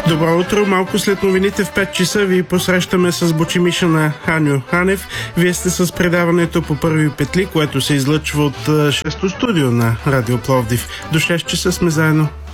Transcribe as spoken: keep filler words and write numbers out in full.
Добро утро! Малко след новините в пет часа ви посрещаме с бочимиша на Аню Ханев. Вие сте с предаването по първи петли, което се излъчва от шесто студио на Радио Пловдив. До шест часа сме заедно.